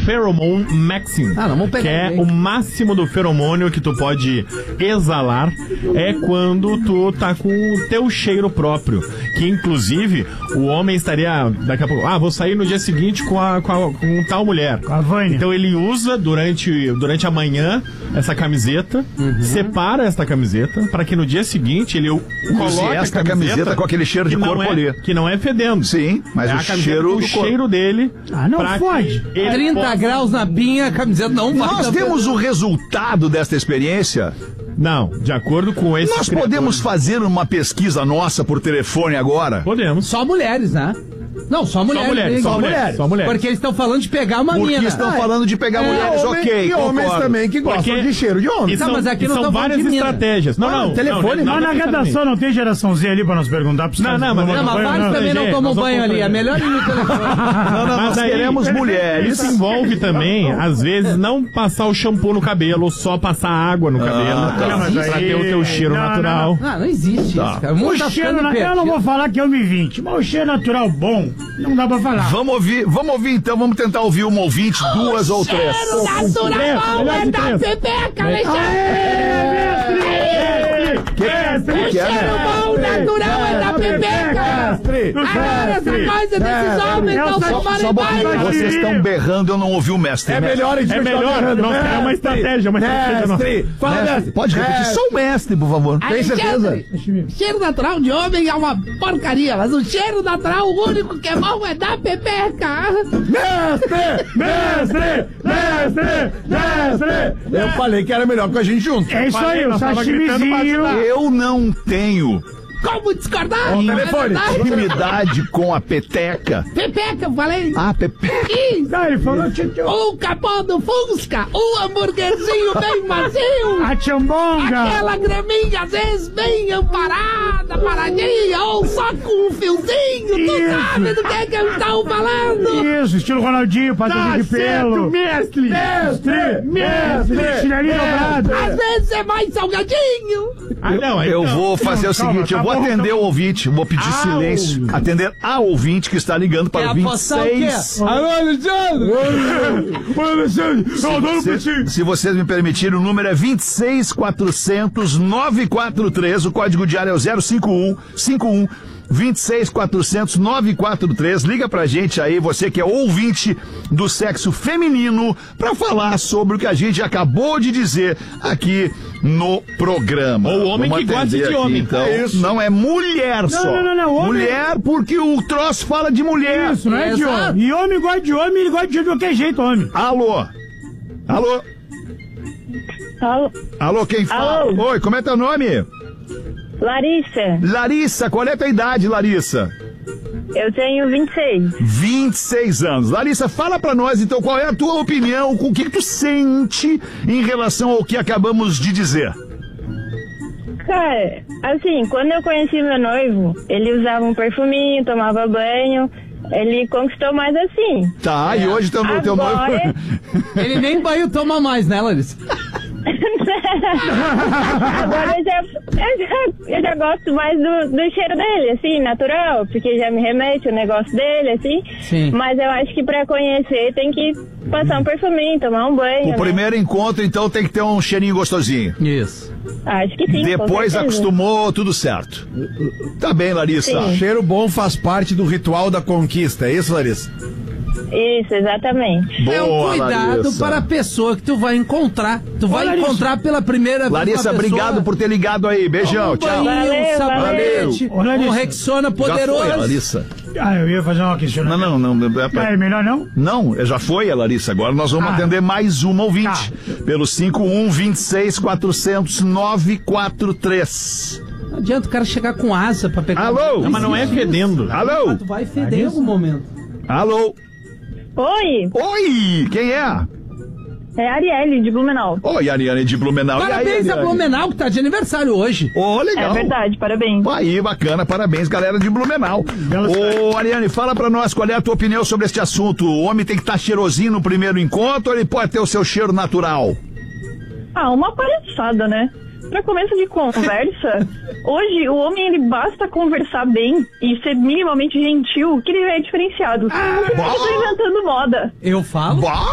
Pheromone Maximum, que é o máximo do feromônio que tu pode exalar, é quando tu tá com o teu cheiro próprio, que inclusive o homem estaria daqui a pouco, vou sair no dia seguinte com tal mulher, com a Vânia. Então ele usa durante a manhã essa camiseta, separa esta camiseta para que no dia seguinte ele coloque esta camiseta com aquele cheiro de corpo ali, que não é fedendo. Sim, mas o cheiro dele. Não fode. 30 graus na pinha, a camiseta não vai. Nós temos o resultado desta experiência? Não, de acordo com esse. Nós podemos fazer uma pesquisa nossa por telefone agora? Podemos. Só mulheres, né? Não, só mulheres. Só mulheres. Porque eles estão falando de pegar uma mina. Porque estão falando de pegar mulheres, ok. E homens também que gostam de cheiro de homem. Mas aqui não são várias estratégias. Não. Telefone, mas na redação não tem geração Z ali pra nós perguntar pros caras. Mas vários também não tomam banho ali. É melhor ir no telefone. Nós queremos mulheres. Isso envolve também, às vezes, não passar o shampoo no cabelo, só passar água no cabelo. Pra ter o teu cheiro natural. Não existe isso, cara. O cheiro natural, eu não vou falar que é 1,20, mas o cheiro natural bom, não dá pra falar. Vamos ouvir então, vamos tentar ouvir uma ouvinte, duas ou três. Cheiro natural é da Pepeca, Alexandre! O cheiro bom natural é da Pepeca! Agora essa coisa desses homens não tomarem banho! Vocês estão berrando, eu não ouvi o mestre. É melhor, é uma estratégia, mestre. Fala, mestre. Pode repetir, só o mestre, por favor. Tem certeza? Cheiro natural de homem é uma porcaria, mas o cheiro natural, o único que é bom é da Pepeca! Mestre! Eu falei que era melhor com a gente junto. É isso aí, o sashimizinho. Eu não tenho Como discordar? Telefone. intimidade com a peteca. Pepeca, eu falei. Pepeca. Ele falou O capô do Fusca, o hambúrguerzinho bem macio. a chambonga. Aquela graminha, às vezes, bem amparada, paradinha, ou só com um fiozinho. Tu sabe do que eu estou falando? Isso, estilo Ronaldinho, patadinha de pelo. Mestre! Chinelinho dobrado. Às vezes é mais salgadinho. Eu vou fazer o seguinte, eu vou atender o ouvinte, vou pedir silêncio, atender a ouvinte que está ligando para o 26. Alô, Alexandre! Oi, Alexandre! Eu adoro o peitinho! Se vocês me permitirem, o número é 26.400.943, o código de área é o 05151 26.400.943. Liga pra gente aí, você que é ouvinte do sexo feminino, pra falar sobre o que a gente acabou de dizer aqui no programa. Ou homem que gosta de aqui, homem. então. Não é mulher só. Não, homem. Mulher porque o troço fala de mulher. Isso, não é de homem. E homem gosta de homem, ele gosta de qualquer jeito, homem. Alô? Quem fala? Alô? Oi, como é teu nome? Larissa, qual é a tua idade, Larissa? Eu tenho 26. 26 anos. Larissa, fala pra nós, então, qual é a tua opinião, o que tu sente em relação ao que acabamos de dizer? Cara, assim, quando eu conheci meu noivo, ele usava um perfuminho, tomava banho, ele conquistou mais assim. Tá, e hoje teu noivo... Ele nem banho toma mais, né, Larissa? Agora eu já gosto mais do cheiro dele, assim, natural, porque já me remete o negócio dele, assim. Sim. Mas eu acho que pra conhecer tem que passar um perfuminho, tomar um banho. O primeiro encontro, então, tem que ter um cheirinho gostosinho. Isso. Acho que sim. Depois acostumou, tudo certo. Tá bem, Larissa. Sim. Cheiro bom faz parte do ritual da conquista, é isso, Larissa? Isso, exatamente. Boa, É um cuidado Larissa. para a pessoa que tu vai encontrar. Tu vai Larissa. encontrar pela primeira vez. Larissa, uma pessoa. obrigado por ter ligado aí. Beijão, tchau. Banho, Valeu, sabonete, valeu. Ô, Larissa. um Rexona Já poderoso. foi, a Larissa. Eu ia fazer uma questionamento. Não. É melhor não? Não, já foi a Larissa. Agora nós vamos atender mais uma ouvinte. Pelo 5126.400.943. Não adianta o cara chegar com asa pra pegar. Alô? Não, mas não é fedendo. Alô? Tu vai feder em algum momento. Alô? Oi, Quem é? é a Arielle, de Blumenau. Oi, Ariane de Blumenau. Parabéns e aí, a Blumenau, que tá de aniversário hoje. Legal. É verdade, parabéns. Aí, bacana, parabéns, galera de Blumenau. Ô, Ariane, fala pra nós qual é a tua opinião sobre este assunto. O homem tem que estar cheirosinho no primeiro encontro ou ele pode ter o seu cheiro natural? Uma palhaçada, né? Pra começo de conversa, hoje o homem ele basta conversar bem e ser minimamente gentil que ele é diferenciado. Eu tô inventando moda. Eu falo.